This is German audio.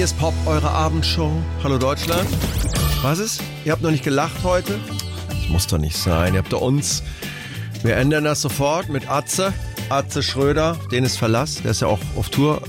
hier ist Pop, eure Abendshow. Hallo Deutschland. Was ist? Ihr habt noch nicht gelacht heute? Das muss doch nicht sein. Ihr habt doch uns. Wir ändern das sofort mit Atze Schröder. Den ist Verlass. Der ist ja auch auf Tour.